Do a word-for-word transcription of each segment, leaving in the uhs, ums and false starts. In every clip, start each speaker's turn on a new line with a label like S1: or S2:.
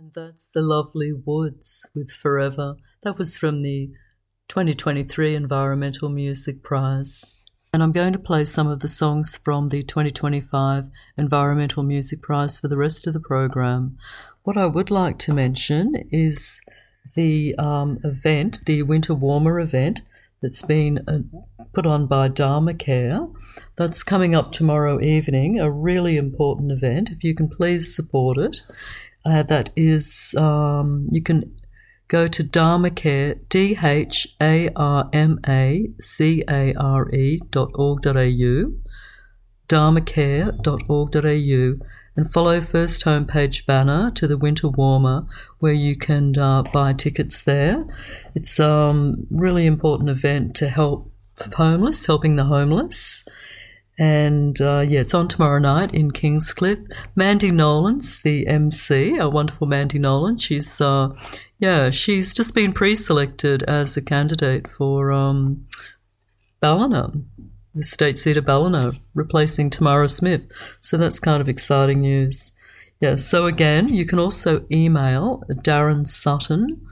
S1: And that's the Lovely Woods with Forever. That was from the twenty twenty-three Environmental Music Prize. And I'm going to play some of the songs from the twenty twenty-five Environmental Music Prize for the rest of the program. What I would like to mention is the um, event, the Winter Warmer event, that's been uh, put on by Dharma Care. That's coming up tomorrow evening, a really important event. If you can please support it. Uh, that is, um, you can go to Dharmacare, D H A R M A C A R E dot org dot a u, dharmacare dot org dot a u, and follow first homepage banner to the Winter Warmer where you can uh, buy tickets there. It's a um, really important event to help homeless, helping the homeless. And, uh, yeah, it's on tomorrow night in Kingscliff. Mandy Nolan's the M C, a wonderful Mandy Nolan. She's, uh, yeah, she's just been pre-selected as a candidate for um, Ballina, the state seat of Ballina, replacing Tamara Smith. So that's kind of exciting news. Yeah, so again, you can also email Darren Sutton,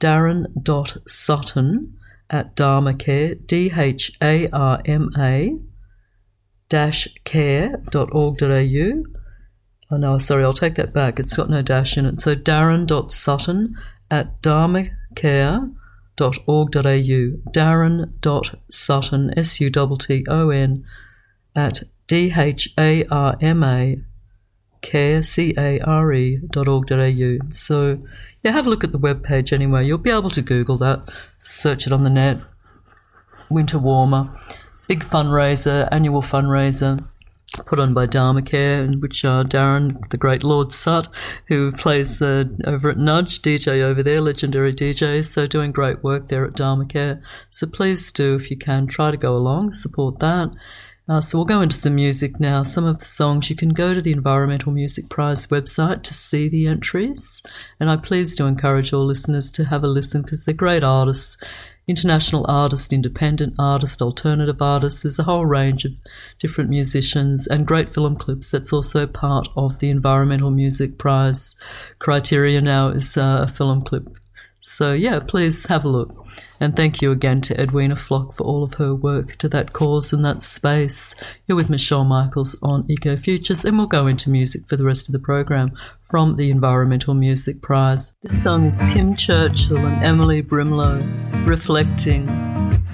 S1: darren.sutton at Dharmacare, D H A R M A, dash care dot org dot a u. Oh no, sorry, I'll take that back. It's got no dash in it. So darren.sutton at dharmacare dot org dot a u. Darren.sutton, S U T T O N, at D H A R M A care, C A R E, dot org dot a u. So, yeah, have a look at the webpage anyway. You'll be able to Google that, search it on the net. Winter Warmer. Big fundraiser, annual fundraiser put on by Dharmacare, in which uh, Darren, the great Lord Sut, who plays uh, over at Nudge, D J over there, legendary D J, so doing great work there at Dharmacare. So please do, if you can, try to go along, support that. Uh, so we'll go into some music now. Some of the songs, you can go to the Environmental Music Prize website to see the entries, and I please do encourage all listeners to have a listen because they're great artists. International artist, independent artist, alternative artists. There's a whole range of different musicians and great film clips. That's also part of the Environmental Music Prize criteria now, is uh, a film clip. So, yeah, please have a look. And thank you again to Edwina Flock for all of her work to that cause and that space. You're with Michelle Michaels on Ecofutures, and we'll go into music for the rest of the program from the Environmental Music Prize. This song is Kim Churchill and Emily Brimlow, Reflecting.